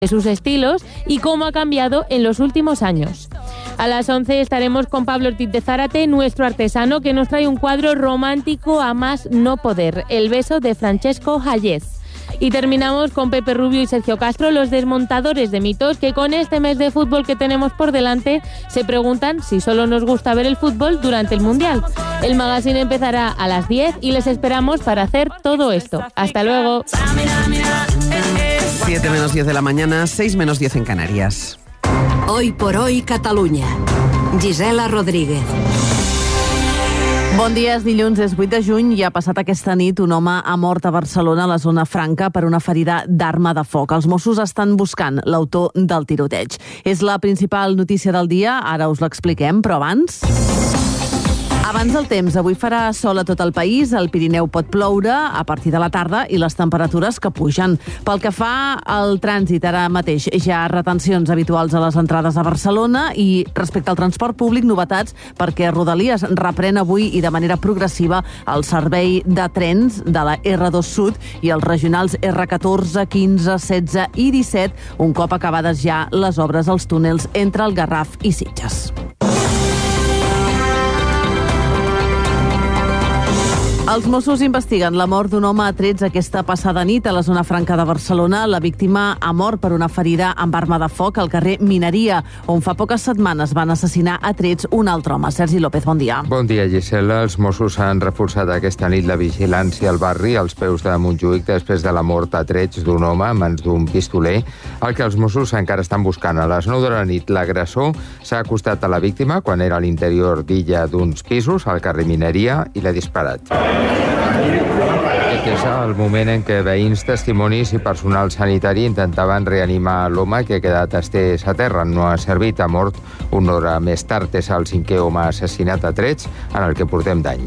de sus estilos y cómo ha cambiado en los últimos años. A las 11 estaremos con Pablo Ortiz de Zárate, nuestro artesano, que nos trae un cuadro romántico a más no poder, El beso de Francesco Hayez. Y terminamos con Pepe Rubio y Sergio Castro, los desmontadores de mitos, que con este mes de fútbol que tenemos por delante se preguntan si solo nos gusta ver el fútbol durante el Mundial. El magazine empezará a las 10 y les esperamos para hacer todo esto. ¡Hasta luego! 7 menos 10 de la mañana, 6 menos 10 en Canarias. Hoy por hoy, Catalunya. Gisela Rodríguez. Bon dia, és dilluns, és 8 de juny i ha passat aquesta nit un home ha mort a Barcelona, a la zona franca, per una ferida d'arma de foc. Els Mossos estan buscant l'autor del tiroteig. És la principal notícia del dia, ara us l'expliquem, però Abans del temps, avui farà sol a tot el país, al Pirineu pot ploure a partir de la tarda i les temperatures que pugen. Pel que fa al trànsit, ara mateix hi ha retencions habituals a les entrades a Barcelona i respecte al transport públic, novetats perquè Rodalies reprèn avui i de manera progressiva el servei de trens de la R2 Sud i els regionals R14, 15, 16 i 17, un cop acabades ja les obres als túnels entre el Garraf i Sitges. Els Mossos investiguen la mort d'un home a trets aquesta passada nit a la zona franca de Barcelona. La víctima ha mort per una ferida amb arma de foc al carrer Mineria, on fa poques setmanes van assassinar a trets un altre home. Sergi López, bon dia. Bon dia, Gisela. Els Mossos han reforçat aquesta nit la vigilància al barri als peus de Montjuïc després de la mort a trets d'un home a mans d'un pistoler, el que els Mossos encara estan buscant. A les 9 de la nit, l'agressor s'ha acostat a la víctima quan era a l'interior d'illa d'uns pisos al carrer Mineria i l'ha disparat. Aquest és el moment en què veïns, testimonis i personal sanitari intentaven reanimar l'home que ha quedat estès a terra. No ha servit, ha mort una hora més tard. És el 5è home assassinat a trets en el que portem d'any.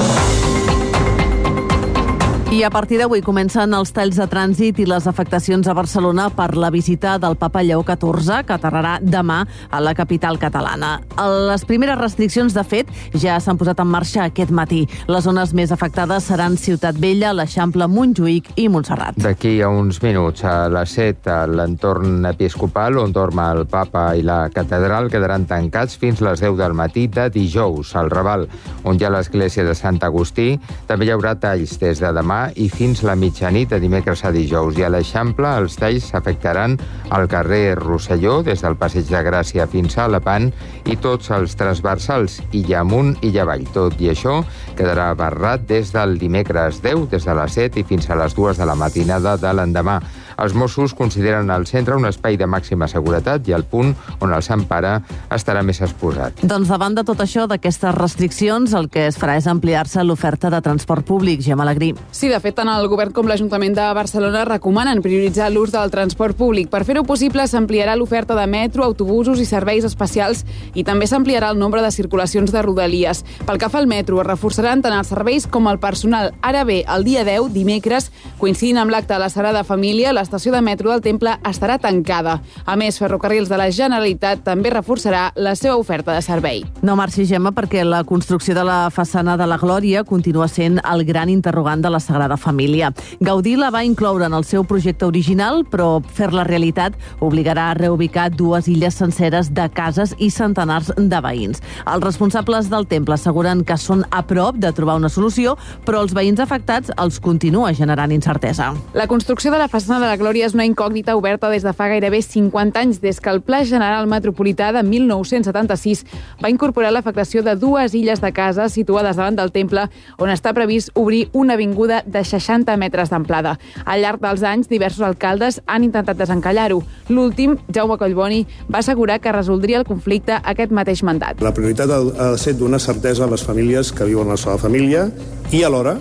I a partir d'avui comencen els talls de trànsit i les afectacions a Barcelona per la visita del papa Lleó XIV, que aterrarà demà a la capital catalana. Les primeres restriccions, de fet, ja s'han posat en marxa aquest matí. Les zones més afectades seran Ciutat Vella, l'Eixample, Montjuïc i Montserrat. D'aquí a uns minuts, a les 7, a l'entorn episcopal, on dorm el papa i la catedral, quedaran tancats fins les 10 del matí de dijous. Al Raval, on hi ha l'església de Sant Agustí, també hi haurà talls des de demà i fins la mitjanit de dimecres a dijous. I a l'Eixample els talls s'afectaran al carrer Rosselló, des del Passeig de Gràcia fins a Lepant, i tots els transversals, illa amunt i illa avall. Tot i això quedarà barrat des del dimecres 10, des de les 7 i fins a les 2 de la matinada de l'endemà. Els Mossos consideren el centre un espai de màxima seguretat i el punt on el Sant Pare estarà més exposat. Doncs davant de tot això, d'aquestes restriccions, el que es farà és ampliar-se l'oferta de transport públic. Gemma Alegrí. Sí, de fet, tant el Govern com l'Ajuntament de Barcelona recomanen prioritzar l'ús del transport públic. Per fer-ho possible, s'ampliarà l'oferta de metro, autobusos i serveis especials i també s'ampliarà el nombre de circulacions de Rodalies. Pel que fa al metro, es reforçaran tant els serveis com el personal. Ara bé, el dia 10, dimecres, coincidint amb l'acte a la Sagrada Família, l'estació de metro del Temple estarà tancada. A més, Ferrocarrils de la Generalitat també reforçarà la seva oferta de servei. No marxi, Gemma, perquè la construcció de la façana de la Glòria continua sent el gran interrogant de la Sagrada Família. Gaudí la va incloure en el seu projecte original, però fer-la realitat obligarà a reubicar 2 illes senceres de cases i centenars de veïns. Els responsables del Temple asseguren que són a prop de trobar una solució, però els veïns afectats els continua generant incertesa. La construcció de la façana de la Glòria és una incògnita oberta des de fa gairebé 50 anys, des que el Pla General Metropolità de 1976 va incorporar l'afectació de 2 illes de cases situades davant del temple, on està previst obrir una avinguda de 60 metres d'amplada. Al llarg dels anys, diversos alcaldes han intentat desencallar-ho. L'últim, Jaume Collboni, va assegurar que resoldria el conflicte aquest mateix mandat. La prioritat ha de ser donar certesa a les famílies que viuen a la seva família i alhora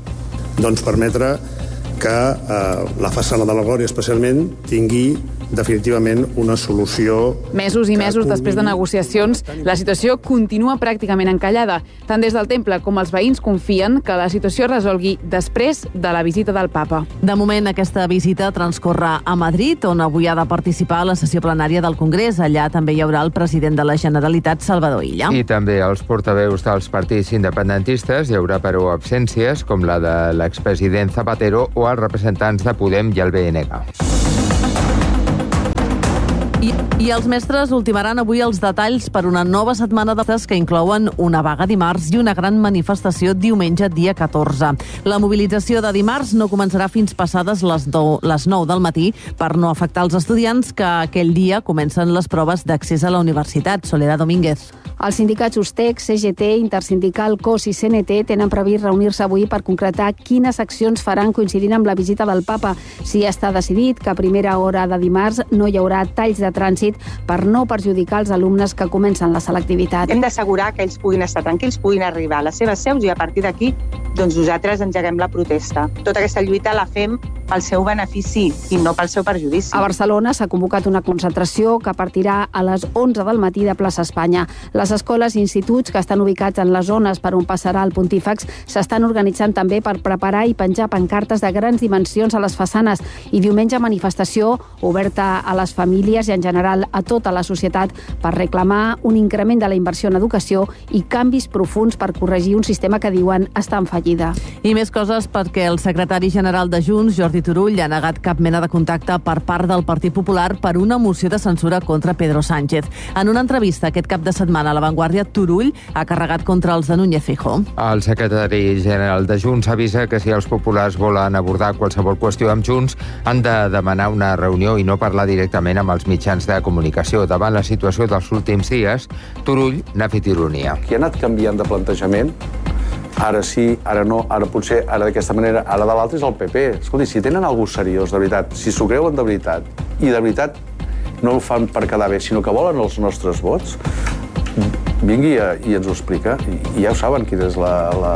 permetre que la façana de la Glòria especialment tingui definitivament una solució... Mesos i mesos després de negociacions, la situació continua pràcticament encallada. Tant des del temple com els veïns confien que la situació es resolgui després de la visita del papa. De moment, aquesta visita transcorre a Madrid, on avui ha de participar a la sessió plenària del Congrés. Allà també hi haurà el president de la Generalitat, Salvador Illa. I també els portaveus dels partits independentistes. Hi haurà, però, absències, com la de l'expresident Zapatero o els representants de Podem i el BNG. I els mestres ultimaran avui els detalls per una nova setmana de festes que inclouen una vaga dimarts i una gran manifestació diumenge, dia 14. La mobilització de dimarts no començarà fins passades les 9 del matí per no afectar els estudiants que aquell dia comencen les proves d'accés a la universitat. Soledad Domínguez. Els sindicats USTEC, CGT, Intersindical, COS i CNT tenen previst reunir-se avui per concretar quines accions faran coincidint amb la visita del papa. Si està decidit que a primera hora de dimarts no hi haurà talls de trànsit per no perjudicar els alumnes que comencen la selectivitat. Hem d'assegurar que ells puguin estar tranquils, puguin arribar a les seves seus i a partir d'aquí nosaltres engeguem la protesta. Tota aquesta lluita la fem pel seu benefici i no pel seu perjudici. A Barcelona s'ha convocat una concentració que partirà a les 11 del matí de Plaça Espanya. Les escoles i instituts que estan ubicats en les zones per on passarà el pontífex s'estan organitzant també per preparar i penjar pancartes de grans dimensions a les façanes i diumenge manifestació oberta a les famílies i en general a tota la societat per reclamar un increment de la inversió en educació i canvis profuns per corregir un sistema que diuen està en fallida. I més coses perquè el secretari general de Junts, Jordi Turull, ha negat cap mena de contacte per part del Partit Popular per una moció de censura contra Pedro Sánchez. En una entrevista aquest cap de setmana a La Vanguardia, Turull ha carregat contra els de Núñez Feijóo. El secretari general de Junts avisa que si els populars volen abordar qualsevol qüestió amb Junts han de demanar una reunió i no parlar directament amb els mitjans de comunicació. Davant la situació dels últims dies, Turull n'ha fet ironia. Qui ha anat canviant de plantejament, ara sí, ara no, ara potser, ara d'aquesta manera, ara de l'altre és el PP. Escolti, si tenen alguna cosa seriós, de veritat, si s'ho creuen de veritat, i de veritat no ho fan per quedar bé, sinó que volen els nostres vots, vingui i ens ho explica. I ja ho saben quin és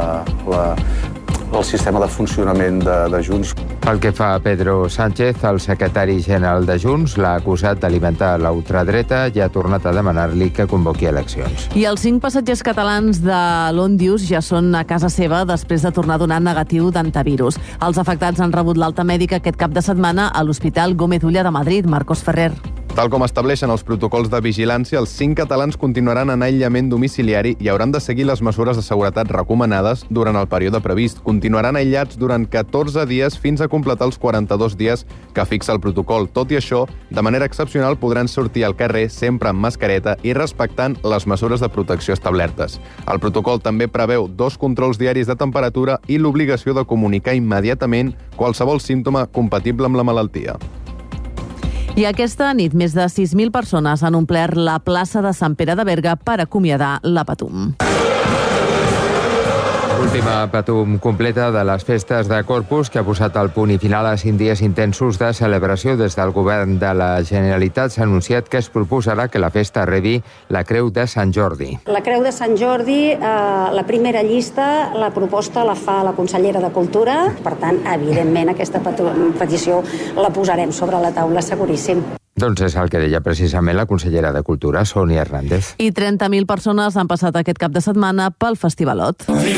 el sistema de funcionament de Junts. Pel que fa a Pedro Sánchez, el secretari general de Junts l'ha acusat d'alimentar la ultradreta i ha tornat a demanar-li que convoqui eleccions. I els 5 passatgers catalans de l'Ondius ja són a casa seva després de tornar a donar negatiu d'antivirus. Els afectats han rebut l'alta mèdica aquest cap de setmana a l'Hospital Gómez Ulla de Madrid. Marcos Ferrer. Tal com estableixen els protocols de vigilància, els 5 catalans continuaran en aïllament domiciliari i hauran de seguir les mesures de seguretat recomanades durant el període previst. Continuaran aïllats durant 14 dies fins a completar els 42 dies que fixa el protocol. Tot i això, de manera excepcional podran sortir al carrer sempre amb mascareta i respectant les mesures de protecció establertes. El protocol també preveu 2 controls diaris de temperatura i l'obligació de comunicar immediatament qualsevol símptoma compatible amb la malaltia. I aquesta nit més de 6.000 persones han omplert la plaça de Sant Pere de Berga per acomiadar la Patum. Última Patum completa de les festes de Corpus que ha posat el punt i final a 5 dies intensos de celebració. Des del govern de la Generalitat s'ha anunciat que es proposarà que la festa rebi la Creu de Sant Jordi. La Creu de Sant Jordi, la primera llista, la proposta la fa la consellera de Cultura. Per tant, evidentment, aquesta petició la posarem sobre la taula, seguríssim. Doncs és el que deia precisament la consellera de Cultura, Sònia Hernández. I 30.000 persones han passat aquest cap de setmana pel Festivalot.